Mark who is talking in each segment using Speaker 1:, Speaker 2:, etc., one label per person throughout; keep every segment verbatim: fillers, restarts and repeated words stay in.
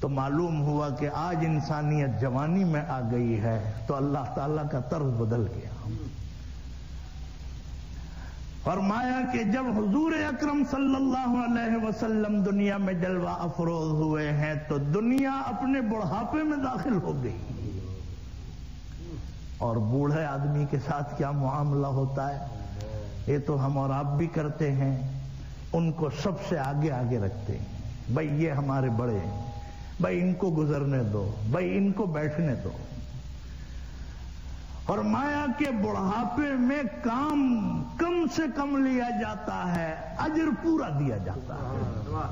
Speaker 1: تو معلوم ہوا کہ آج انسانیت جوانی میں آ گئی ہے تو اللہ تعالیٰ کا طرز بدل گیا۔ فرمایا کہ جب حضور اکرم صلی اللہ علیہ وسلم دنیا میں جلوہ افروز ہوئے ہیں تو دنیا اپنے بڑھاپے میں داخل ہو گئی، اور بوڑھے آدمی کے ساتھ کیا معاملہ ہوتا ہے یہ تو ہم اور آپ بھی کرتے ہیں، ان کو سب سے آگے آگے رکھتے ہیں، بھائی یہ ہمارے بڑے ہیں، بھائی ان کو گزرنے دو، بھائی ان کو بیٹھنے دو۔ فرمایا کہ بڑھاپے میں کام کم سے کم لیا جاتا ہے، اجر پورا دیا جاتا ہے۔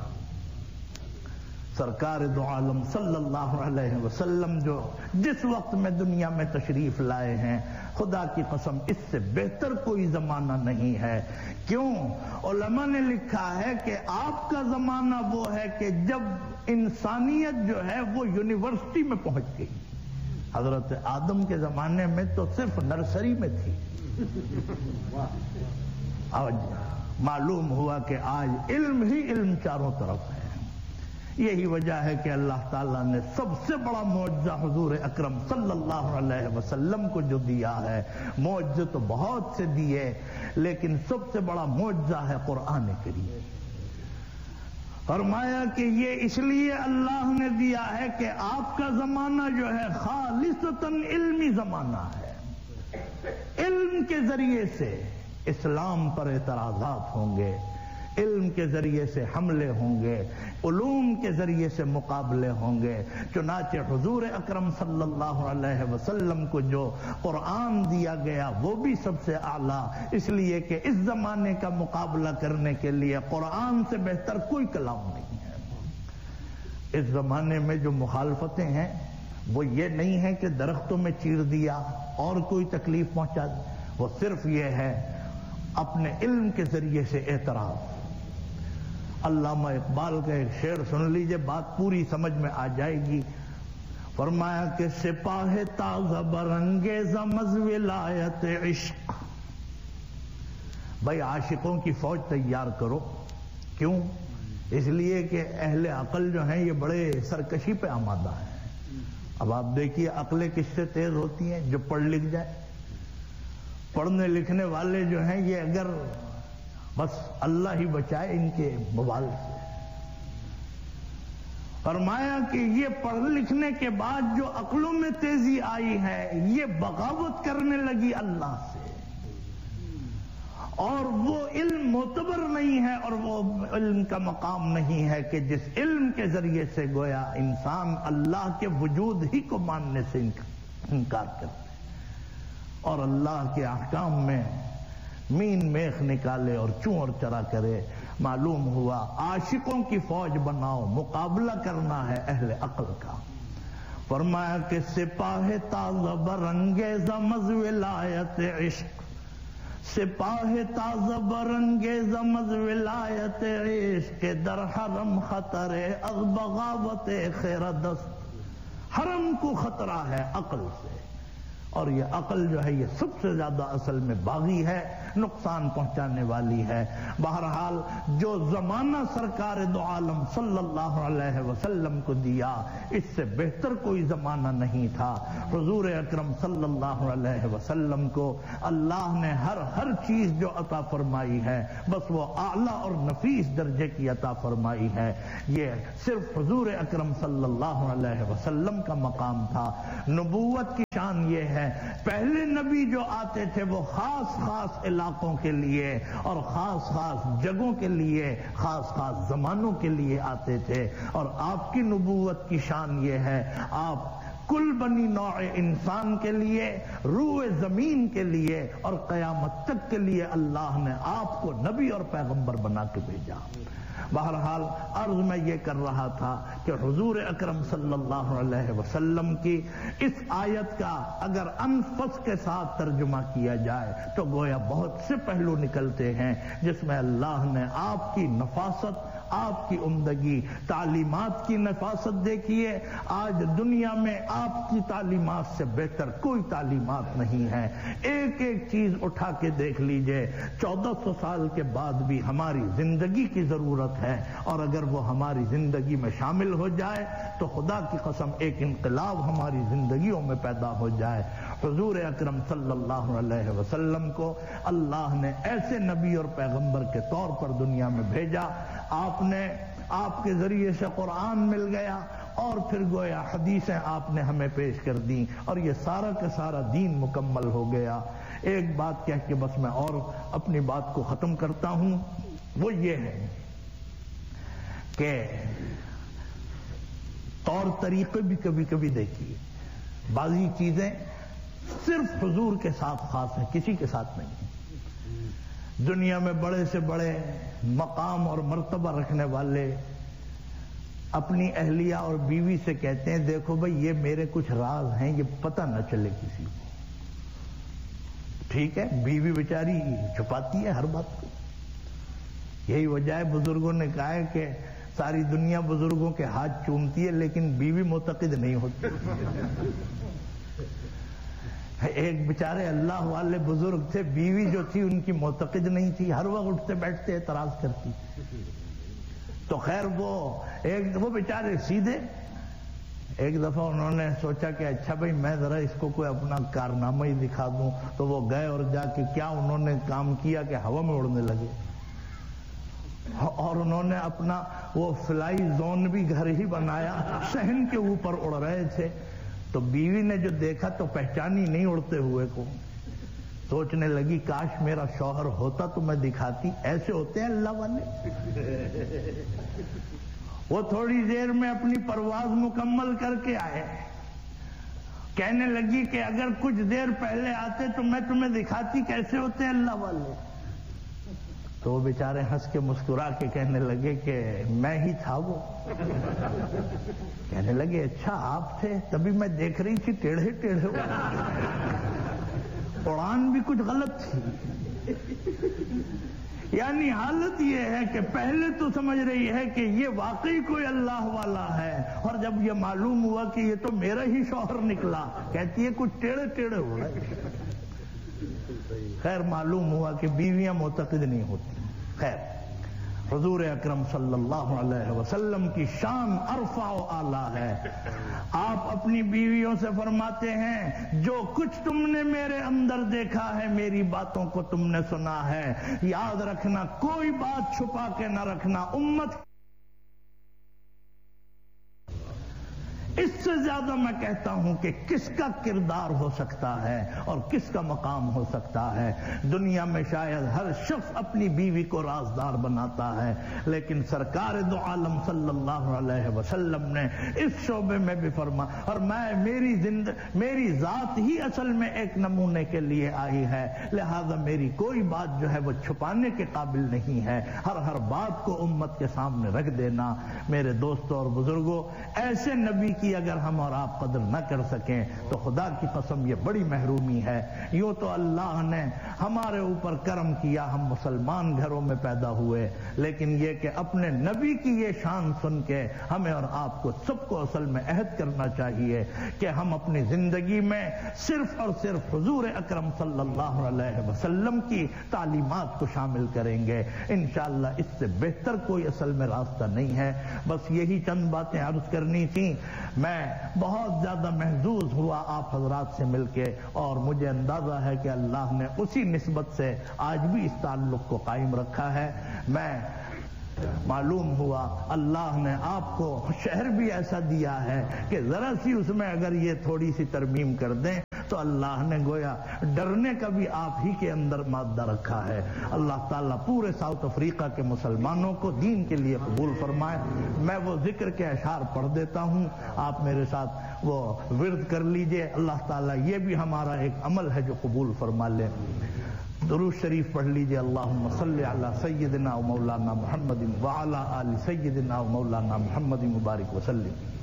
Speaker 1: سرکار دو عالم صلی اللہ علیہ وسلم جو جس وقت میں دنیا میں تشریف لائے ہیں، خدا کی قسم اس سے بہتر کوئی زمانہ نہیں ہے۔ کیوں؟ علماء نے لکھا ہے کہ آپ کا زمانہ وہ ہے کہ جب انسانیت جو ہے وہ یونیورسٹی میں پہنچ گئی۔ حضرت آدم کے زمانے میں تو صرف نرسری میں تھی، آج معلوم ہوا کہ آج علم ہی علم چاروں طرف ہے۔ یہی وجہ ہے کہ اللہ تعالیٰ نے سب سے بڑا معجزہ حضور اکرم صلی اللہ علیہ وسلم کو جو دیا ہے، معجزے تو بہت سے دیے لیکن سب سے بڑا معجزہ ہے قرآن کریم۔ فرمایا کہ یہ اس لیے اللہ نے دیا ہے کہ آپ کا زمانہ جو ہے خالصتاً علمی زمانہ ہے، علم کے ذریعے سے اسلام پر اعتراضات ہوں گے، علم کے ذریعے سے حملے ہوں گے، علوم کے ذریعے سے مقابلے ہوں گے۔ چنانچہ حضور اکرم صلی اللہ علیہ وسلم کو جو قرآن دیا گیا وہ بھی سب سے اعلیٰ، اس لیے کہ اس زمانے کا مقابلہ کرنے کے لیے قرآن سے بہتر کوئی کلام نہیں ہے۔ اس زمانے میں جو مخالفتیں ہیں وہ یہ نہیں ہے کہ درختوں میں چیر دیا اور کوئی تکلیف پہنچا دی، وہ صرف یہ ہے اپنے علم کے ذریعے سے اعتراض۔ علامہ اقبال کا ایک شعر سن لیجئے، بات پوری سمجھ میں آ جائے گی۔ فرمایا کہ سپاہ تازہ برنگیز مز ولایت عشق، بھائی عاشقوں کی فوج تیار کرو۔ کیوں؟ اس لیے کہ اہل عقل جو ہیں یہ بڑے سرکشی پہ آمادہ ہیں۔ اب آپ دیکھیے عقلیں کس سے تیز ہوتی ہیں؟ جو پڑھ لکھ جائے۔ پڑھنے لکھنے والے جو ہیں یہ اگر بس اللہ ہی بچائے ان کے بوال سے۔ فرمایا کہ یہ پڑھ لکھنے کے بعد جو عقلوں میں تیزی آئی ہے یہ بغاوت کرنے لگی اللہ سے، اور وہ علم معتبر نہیں ہے، اور وہ علم کا مقام نہیں ہے کہ جس علم کے ذریعے سے گویا انسان اللہ کے وجود ہی کو ماننے سے انکار کرے اور اللہ کے احکام میں مین میخ نکالے اور چوں اور چرا کرے۔ معلوم ہوا عاشقوں کی فوج بناؤ، مقابلہ کرنا ہے اہل عقل کا۔ فرمایا کہ سپاہ تازہ برنگیز مز ولایت عشق، سپاہ تازہ برنگیز مز ولایت عشق، در حرم خطر از بغاوت خیردست، حرم کو خطرہ ہے عقل سے، اور یہ عقل جو ہے یہ سب سے زیادہ اصل میں باغی ہے، نقصان پہنچانے والی ہے۔ بہرحال جو زمانہ سرکار دو عالم صلی اللہ علیہ وسلم کو دیا اس سے بہتر کوئی زمانہ نہیں تھا۔ حضور اکرم صلی اللہ علیہ وسلم کو اللہ نے ہر ہر چیز جو عطا فرمائی ہے بس وہ اعلیٰ اور نفیس درجے کی عطا فرمائی ہے۔ یہ صرف حضور اکرم صلی اللہ علیہ وسلم کا مقام تھا۔ نبوت کی شان یہ ہے پہلے نبی جو آتے تھے وہ خاص خاص علاقوں کے لیے اور خاص خاص جگہوں کے لیے، خاص خاص زمانوں کے لیے آتے تھے، اور آپ کی نبوت کی شان یہ ہے آپ کل بنی نوع انسان کے لیے، روح زمین کے لیے اور قیامت تک کے لیے اللہ نے آپ کو نبی اور پیغمبر بنا کے بھیجا۔ بہرحال عرض میں یہ کر رہا تھا کہ حضور اکرم صلی اللہ علیہ وسلم کی اس آیت کا اگر انفس کے ساتھ ترجمہ کیا جائے تو گویا بہت سے پہلو نکلتے ہیں جس میں اللہ نے آپ کی نفاست، آپ کی عمدگی، تعلیمات کی نفاست دیکھیے، آج دنیا میں آپ کی تعلیمات سے بہتر کوئی تعلیمات نہیں ہے۔ ایک ایک چیز اٹھا کے دیکھ لیجئے، چودہ سو سال کے بعد بھی ہماری زندگی کی ضرورت ہے، اور اگر وہ ہماری زندگی میں شامل ہو جائے تو خدا کی قسم ایک انقلاب ہماری زندگیوں میں پیدا ہو جائے۔ حضور اکرم صلی اللہ علیہ وسلم کو اللہ نے ایسے نبی اور پیغمبر کے طور پر دنیا میں بھیجا، آپ نے آپ کے ذریعے سے قرآن مل گیا، اور پھر گویا حدیثیں آپ نے ہمیں پیش کر دیں، اور یہ سارا کا سارا دین مکمل ہو گیا۔ ایک بات کہہ کے بس میں اور اپنی بات کو ختم کرتا ہوں، وہ یہ ہے کہ طور طریقے بھی کبھی کبھی دیکھیے، بعضی چیزیں صرف حضور کے ساتھ خاص ہیں، کسی کے ساتھ نہیں۔ دنیا میں بڑے سے بڑے مقام اور مرتبہ رکھنے والے اپنی اہلیہ اور بیوی سے کہتے ہیں دیکھو بھئی یہ میرے کچھ راز ہیں، یہ پتہ نہ چلے کسی کو۔ ٹھیک ہے، بیوی بیچاری چھپاتی ہے ہر بات کو۔ یہی وجہ ہے بزرگوں نے کہا ہے کہ ساری دنیا بزرگوں کے ہاتھ چومتی ہے لیکن بیوی معتقد نہیں ہوتی۔ ایک بیچارے اللہ والے بزرگ تھے، بیوی جو تھی ان کی معتقد نہیں تھی، ہر وقت اٹھتے بیٹھتے اعتراض کرتی۔ تو خیر وہ ایک وہ بیچارے سیدھے، ایک دفعہ انہوں نے سوچا کہ اچھا بھئی میں ذرا اس کو کوئی اپنا کارنامہ ہی دکھا دوں، تو وہ گئے اور جا کے کیا انہوں نے کام کیا کہ ہوا میں اڑنے لگے، اور انہوں نے اپنا وہ فلائی زون بھی گھر ہی بنایا، صحن کے اوپر اڑ رہے تھے۔ تو بیوی نے جو دیکھا تو پہچانی نہیں اڑتے ہوئے کو، سوچنے لگی کاش میرا شوہر ہوتا تو میں دکھاتی، ایسے ہوتے ہیں اللہ والے۔ وہ تھوڑی دیر میں اپنی پرواز مکمل کر کے آئے، کہنے لگی کہ اگر کچھ دیر پہلے آتے تو میں تمہیں دکھاتی کیسے ہوتے ہیں اللہ والے۔ تو وہ بیچارے ہنس کے مسکرا کے کہنے لگے کہ میں ہی تھا وہ۔ کہنے لگے اچھا آپ تھے، تبھی میں دیکھ رہی تھی ٹیڑھے ٹیڑھے، اڑان بھی کچھ غلط تھی۔ یعنی حالت یہ ہے کہ پہلے تو سمجھ رہی ہے کہ یہ واقعی کوئی اللہ والا ہے، اور جب یہ معلوم ہوا کہ یہ تو میرا ہی شوہر نکلا، کہتی ہے کچھ ٹیڑھے ٹیڑھے ہو رہے۔ خیر معلوم ہوا کہ بیویاں معتقد نہیں ہوتی۔ خیر حضور اکرم صلی اللہ علیہ وسلم کی شان ارفع و اعلیٰ ہے۔ آپ اپنی بیویوں سے فرماتے ہیں جو کچھ تم نے میرے اندر دیکھا ہے، میری باتوں کو تم نے سنا ہے، یاد رکھنا کوئی بات چھپا کے نہ رکھنا۔ امت اس سے زیادہ میں کہتا ہوں کہ کس کا کردار ہو سکتا ہے اور کس کا مقام ہو سکتا ہے۔ دنیا میں شاید ہر شخص اپنی بیوی کو رازدار بناتا ہے، لیکن سرکار دو عالم صلی اللہ علیہ وسلم نے اس شعبے میں بھی فرما، اور میں میری زند میری ذات ہی اصل میں ایک نمونے کے لیے آئی ہے، لہذا میری کوئی بات جو ہے وہ چھپانے کے قابل نہیں ہے۔ ہر ہر بات کو امت کے سامنے رکھ دینا۔ میرے دوستوں اور بزرگوں، ایسے نبی کی اگر ہم اور آپ قدر نہ کر سکیں تو خدا کی قسم یہ بڑی محرومی ہے۔ یوں تو اللہ نے ہمارے اوپر کرم کیا، ہم مسلمان گھروں میں پیدا ہوئے، لیکن یہ کہ اپنے نبی کی یہ شان سن کے ہمیں اور آپ کو سب کو اصل میں عہد کرنا چاہیے کہ ہم اپنی زندگی میں صرف اور صرف حضور اکرم صلی اللہ علیہ وسلم کی تعلیمات کو شامل کریں گے۔ انشاءاللہ اس سے بہتر کوئی اصل میں راستہ نہیں ہے۔ بس یہی چند باتیں عرض کرنی تھیں۔ میں بہت زیادہ محظوظ ہوا آپ حضرات سے مل کے، اور مجھے اندازہ ہے کہ اللہ نے اسی نسبت سے آج بھی اس تعلق کو قائم رکھا ہے۔ میں معلوم ہوا اللہ نے آپ کو شہر بھی ایسا دیا ہے کہ ذرا سی اس میں اگر یہ تھوڑی سی ترمیم کر دیں تو اللہ نے گویا ڈرنے کا بھی آپ ہی کے اندر مادہ رکھا ہے۔ اللہ تعالیٰ پورے ساؤتھ افریقہ کے مسلمانوں کو دین کے لیے قبول فرمائے۔ میں وہ ذکر کے اشعار پڑھ دیتا ہوں، آپ میرے ساتھ وہ ورد کر لیجئے، اللہ تعالیٰ یہ بھی ہمارا ایک عمل ہے جو قبول فرما لے۔ درود شریف پڑھ لیجئے، اللہم صلی علی سیدنا و مولانا محمد وعلی آل سیدنا و مولانا محمد مبارک وسلم۔